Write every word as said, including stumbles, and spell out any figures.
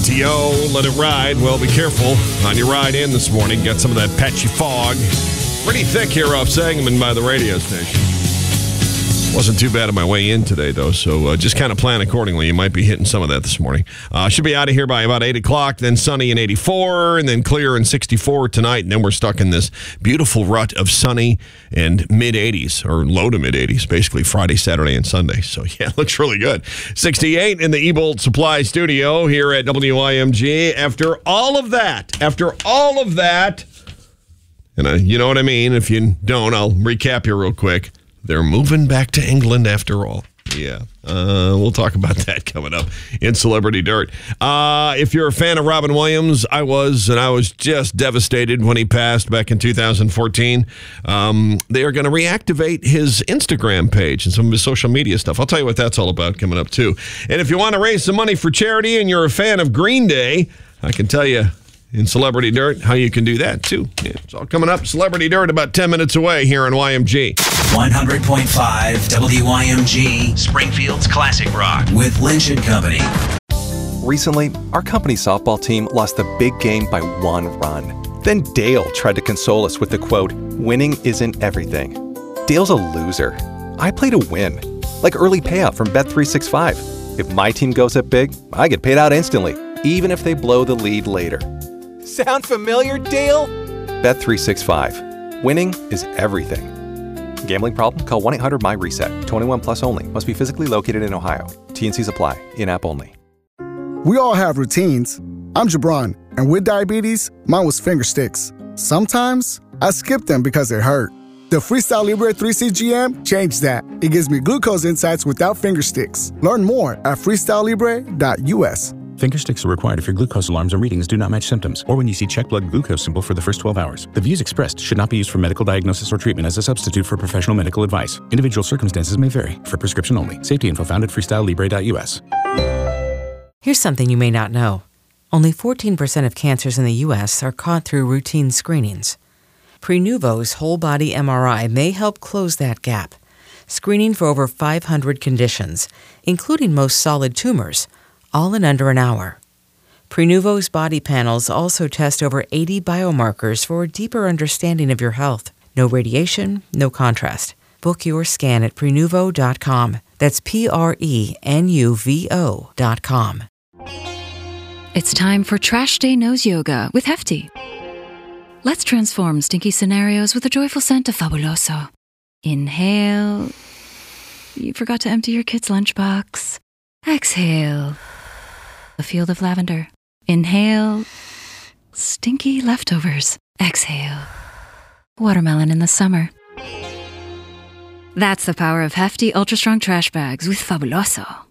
T O, let it ride. Well, be careful on your ride in this morning. Got some of that patchy fog. Pretty thick here off Sangamon by the radio station. Wasn't too bad on my way in today, though, so uh, just kind of plan accordingly. You might be hitting some of that this morning. Uh, should be out of here by about eight o'clock, then sunny and eighty-four, and then clear and sixty-four tonight, and then we're stuck in this beautiful rut of sunny and mid-eighties, or low to mid-eighties, basically Friday, Saturday, and Sunday. So, yeah, it looks really good. sixty-eight in the Ebolt Supply Studio here at W I M G. After all of that, after all of that, and uh, you know what I mean. If you don't, I'll recap here real quick. They're moving back to England after all. Yeah, uh, we'll talk about that coming up in Celebrity Dirt. Uh, if you're a fan of Robin Williams, I was, and I was just devastated when he passed back in two thousand fourteen. Um, they are going to reactivate his Instagram page and some of his social media stuff. I'll tell you what that's all about coming up, too. And if you want to raise some money for charity and you're a fan of Green Day, I can tell you in Celebrity Dirt how you can do that, too. Yeah, it's all coming up. Celebrity Dirt about ten minutes away here on Y M G. one hundred point five W Y M G, Springfield's Classic Rock with Lynch and Company. Recently, our company softball team lost the big game by one run. Then Dale tried to console us with the quote, "Winning isn't everything." Dale's a loser. I play to win, like early payout from Bet three sixty-five. If my team goes up big, I get paid out instantly, even if they blow the lead later. Sound familiar, Dale? Bet three sixty-five. Winning is everything. Gambling problem? Call one eight hundred my reset. twenty-one plus only. Must be physically located in Ohio. T and Cs apply. In-app only. We all have routines. I'm Jabron, and with diabetes, mine was finger sticks. Sometimes I skip them because it hurt. The Freestyle Libre three C G M changed that. It gives me glucose insights without finger sticks. Learn more at freestyle libre dot U S. Finger sticks are required if your glucose alarms or readings do not match symptoms, or when you see check blood glucose symbol for the first twelve hours. The views expressed should not be used for medical diagnosis or treatment as a substitute for professional medical advice. Individual circumstances may vary. For prescription only. Safety info found at freestyle libre dot U S. Here's something you may not know. Only fourteen percent of cancers in the U S are caught through routine screenings. Prenuvo's whole-body M R I may help close that gap, screening for over five hundred conditions, including most solid tumors, all in under an hour. Prenuvo's body panels also test over eighty biomarkers for a deeper understanding of your health. No radiation, no contrast. Book your scan at prenuvo dot com. That's P R E N U V O dot com. It's time for Trash Day Nose Yoga with Hefty. Let's transform stinky scenarios with a joyful scent of Fabuloso. Inhale. You forgot to empty your kid's lunchbox. Exhale. A field of lavender. Inhale. Stinky leftovers. Exhale. Watermelon in the summer. That's the power of Hefty Ultra Strong Trash Bags with Fabuloso.